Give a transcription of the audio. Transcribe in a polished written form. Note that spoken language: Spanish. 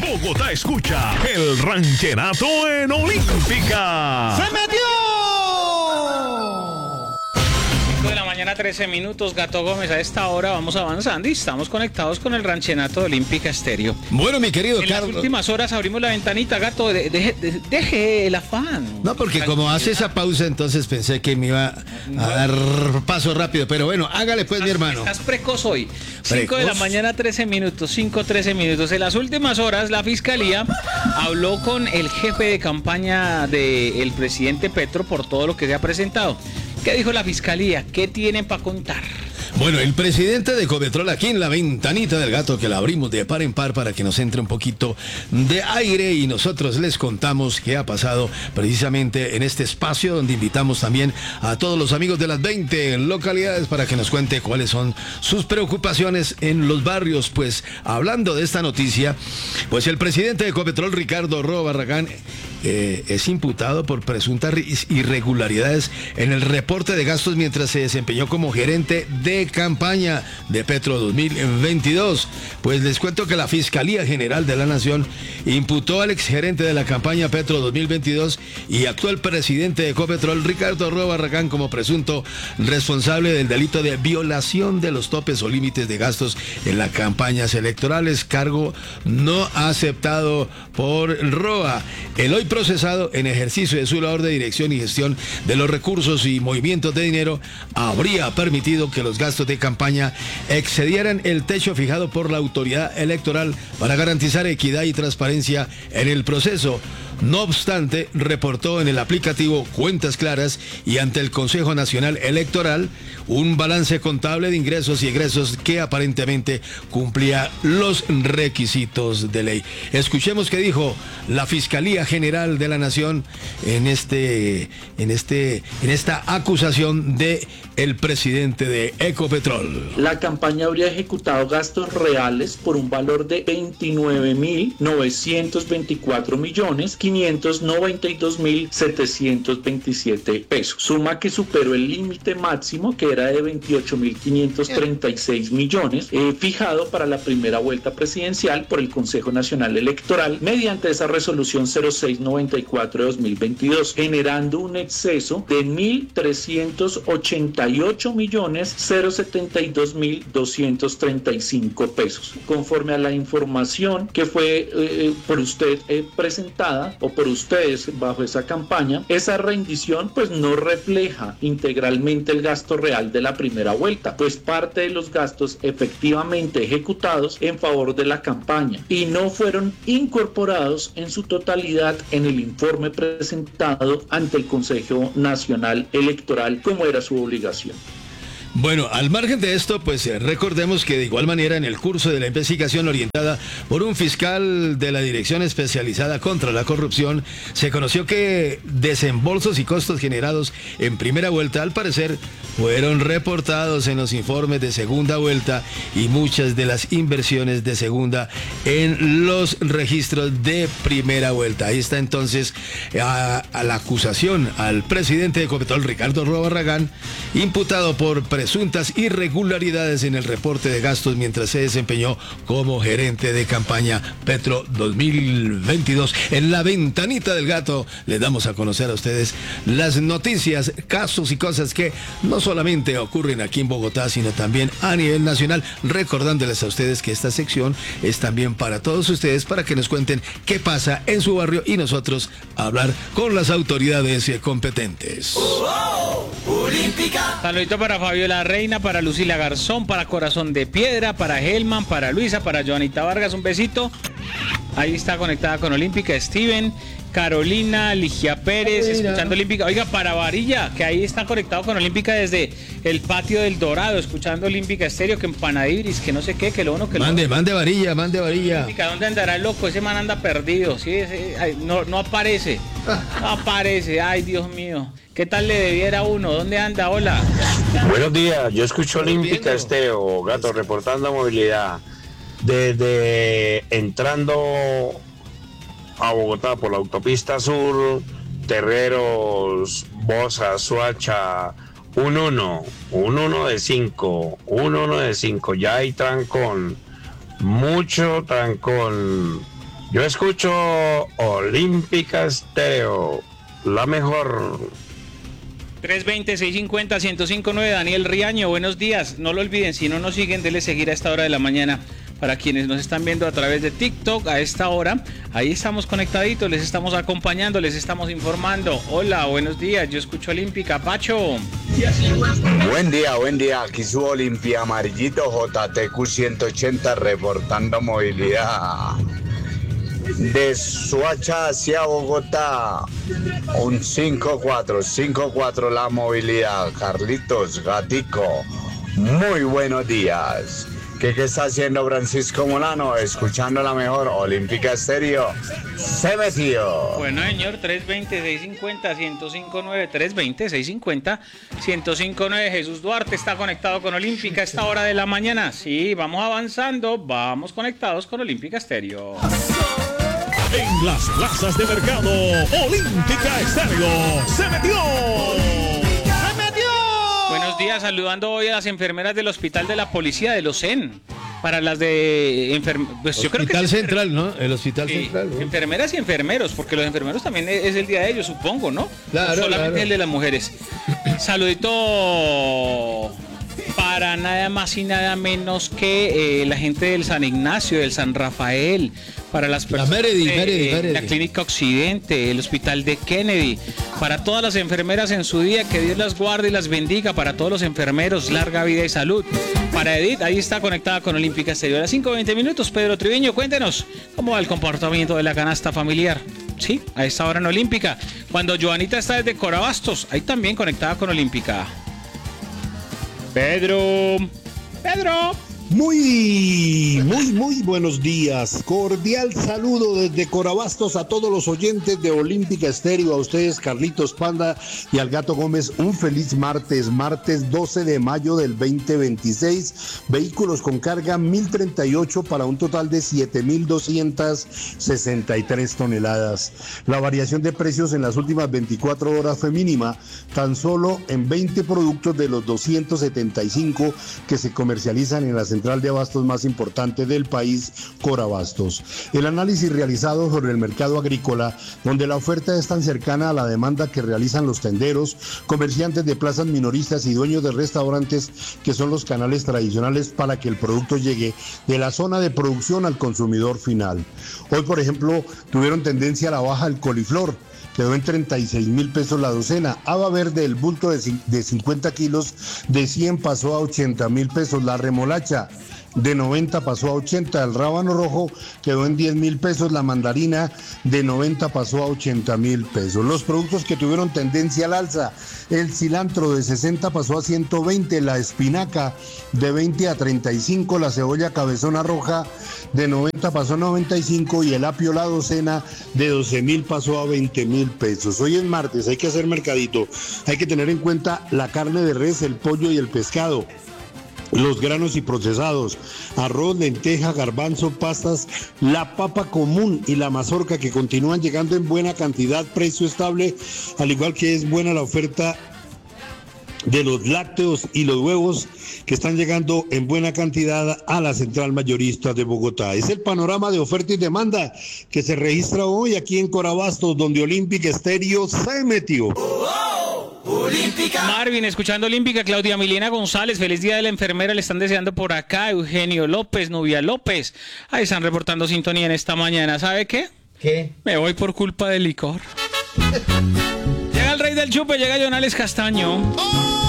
Bogotá escucha el ranchenato en Olímpica. ¡Se metió! 5 de la mañana, 13 minutos, Gato Gómez. A esta hora vamos avanzando y estamos conectados con el ranchenato de Olímpica Estéreo. Bueno, mi querido En Carlos. las últimas horas abrimos la ventanita, Gato. Deje el afán. No, porque como hace esa pausa, entonces pensé que me iba a dar paso rápido. Pero bueno, hágale pues, mi hermano. Estás precoz hoy. 5 ¿Precoz? de la mañana, 13 minutos. 5:13 minutos. En las últimas horas, la Fiscalía habló con el jefe de campaña del presidente Petro por todo lo que se ha presentado. ¿Qué dijo la Fiscalía? ¿Qué tienen para contar? Bueno, el presidente de Ecopetrol aquí en la ventanita del gato que la abrimos de par en par para que nos entre un poquito de aire y nosotros les contamos qué ha pasado precisamente en este espacio donde invitamos también a todos los amigos de las 20 localidades para que nos cuente cuáles son sus preocupaciones en los barrios. Pues hablando de esta noticia, pues el presidente de Ecopetrol, Ricardo Roa Barragán, es imputado por presuntas irregularidades en el reporte de gastos mientras se desempeñó como gerente de campaña de Petro 2022. Pues les cuento que la Fiscalía General de la Nación imputó al exgerente de la campaña Petro 2022 y actual presidente de Ecopetrol, Ricardo Roa Barragán, como presunto responsable del delito de violación de los topes o límites de gastos en las campañas electorales, cargo no aceptado por Roa. El hoy procesado en ejercicio de su labor de dirección y gestión de los recursos y movimientos de dinero habría permitido que los gastos de campaña excedieran el techo fijado por la autoridad electoral para garantizar equidad y transparencia en el proceso. No obstante, reportó en el aplicativo Cuentas Claras y ante el Consejo Nacional Electoral un balance contable de ingresos y egresos que aparentemente cumplía los requisitos de ley. Escuchemos qué dijo la Fiscalía General de la Nación en esta acusación de el presidente de Ecopetrol. La campaña habría ejecutado gastos reales por un valor de 29.924.592.727 pesos, suma que superó el límite máximo, que era de 28.536 millones, fijado para la primera vuelta presidencial por el Consejo Nacional Electoral mediante esa resolución 0694 de 2022, generando un exceso de 1.388.072.235 pesos. Conforme a la información que fue por usted presentada o por ustedes bajo esa campaña, esa rendición pues no refleja integralmente el gasto real de la primera vuelta, pues parte de los gastos efectivamente ejecutados en favor de la campaña y no fueron incorporados en su totalidad en el informe presentado ante el Consejo Nacional Electoral como era su obligación. Bueno, al margen de esto, pues recordemos que de igual manera en el curso de la investigación orientada por un fiscal de la Dirección Especializada contra la Corrupción, se conoció que desembolsos y costos generados en primera vuelta, al parecer, fueron reportados en los informes de segunda vuelta y muchas de las inversiones de segunda en los registros de primera vuelta. Ahí está entonces a la acusación al presidente de Ecopetrol, Ricardo Roa Barragán, imputado por presuntas irregularidades en el reporte de gastos mientras se desempeñó como gerente de campaña Petro 2022. En la ventanita del gato les damos a conocer a ustedes las noticias, casos y cosas que no solamente ocurren aquí en Bogotá, sino también a nivel nacional, recordándoles a ustedes que esta sección es también para todos ustedes, para que nos cuenten qué pasa en su barrio y nosotros hablar con las autoridades competentes. Saludito para Fabiola Reina, para Lucila Garzón, para Corazón de Piedra, para Helman, para Luisa, para Joanita Vargas, un besito. Ahí está conectada con Olímpica, Steven, Carolina, Ligia Pérez, escuchando Olímpica. Oiga, para Varilla, que ahí está conectado con Olímpica desde el patio del Dorado, escuchando Olímpica Estéreo, que en Panadibris, que no sé qué, que lo uno que lo Mande Varilla. Olímpica, ¿dónde andará el loco? Ese man anda perdido, ¿sí? No aparece, no aparece, ay Dios mío. ¿Qué tal le debiera a uno? ¿Dónde anda? Hola. Buenos días, yo escucho Olímpica Estéreo, gato, reportando movilidad. Desde entrando a Bogotá por la autopista sur, Terreros, Bosa, Suacha, 1-1 de 5, 1-1 de 5, ya hay trancón, mucho trancón Yo escucho Olímpica Estéreo, la mejor. 320-650-1059, Daniel Riaño, buenos días. No lo olviden, si no nos siguen, denle seguir a esta hora de la mañana. Para quienes nos están viendo a través de TikTok a esta hora, ahí estamos conectaditos, les estamos acompañando, les estamos informando. Hola, buenos días, yo escucho Olímpica. Pacho. Buen día, aquí su Olimpia Amarillito JTQ 180 reportando movilidad. De Soacha hacia Bogotá, un 5-4 la movilidad. Carlitos, Gatico, muy buenos días. ¿Qué está haciendo Francisco Molano? Escuchando la mejor Olímpica Estéreo. Se metió. Bueno, señor, 320-650-1059, 320-650-1059. Jesús Duarte está conectado con Olímpica a esta hora de la mañana. Sí, vamos avanzando, vamos conectados con Olímpica Estéreo. En las plazas de mercado, Olímpica Estéreo se metió. Buenos días, saludando hoy a las enfermeras del Hospital de la Policía de los EN. Para las de pues yo creo que Central, ¿no? El Hospital Central, ¿no? Enfermeras y enfermeros, porque los enfermeros también es el día de ellos, supongo, ¿no? Claro, no solamente claro. El de las mujeres. Saludito para nada más y nada menos que la gente del San Ignacio, del San Rafael, para las personas Meredith. la Clínica Occidente, el Hospital de Kennedy, para todas las enfermeras en su día, que Dios las guarde y las bendiga, para todos los enfermeros, larga vida y salud. Para Edith, ahí está conectada con Olímpica Estéreo. A las 5:20 minutos, Pedro Triviño, cuéntenos cómo va el comportamiento de la canasta familiar. Sí, a esta hora en Olímpica. Cuando Joanita está desde Corabastos, ahí también conectada con Olímpica. Pedro. Muy buenos días. Cordial saludo desde Corabastos a todos los oyentes de Olímpica Estéreo, a ustedes, Carlitos Panda y al Gato Gómez. Un feliz martes 12 de mayo del 2026. Vehículos con carga 1038 para un total de 7263 toneladas. La variación de precios en las últimas 24 horas fue mínima, tan solo en 20 productos de los 275 que se comercializan en la central de abastos más importante del país, Corabastos. El análisis realizado sobre el mercado agrícola, donde la oferta es tan cercana a la demanda que realizan los tenderos, comerciantes de plazas minoristas y dueños de restaurantes, que son los canales tradicionales para que el producto llegue de la zona de producción al consumidor final. Hoy, por ejemplo, tuvieron tendencia a la baja el coliflor. Quedó en 36,000 pesos la docena. Haba verde, el bulto de 50 kilos, de 100 pasó a 80,000 pesos. La remolacha de 90 pasó a 80. El rábano rojo quedó en 10,000 pesos. La mandarina de 90 pasó a 80,000 pesos. Los productos que tuvieron tendencia al alza: el cilantro de 60 pasó a 120. La espinaca de 20 a 35. La cebolla cabezona roja de 90 pasó a 95. Y el apio, la docena, de 12,000 pasó a 20,000 pesos. Hoy es martes, hay que hacer mercadito. Hay que tener en cuenta la carne de res, el pollo y el pescado, los granos y procesados, arroz, lenteja, garbanzo, pastas, la papa común y la mazorca, que continúan llegando en buena cantidad, precio estable, al igual que es buena la oferta de los lácteos y los huevos, que están llegando en buena cantidad a la central mayorista de Bogotá. Es el panorama de oferta y demanda que se registra hoy aquí en Corabastos, donde Olímpica Estéreo se metió. Marvin, escuchando Olímpica. Claudia Milena González, feliz día de la enfermera, le están deseando por acá. Eugenio López, Nubia López, ahí están reportando sintonía en esta mañana. ¿Sabe qué? ¿Qué? Me voy por culpa del licor. Llega el rey del chupe, llega Jonales Castaño.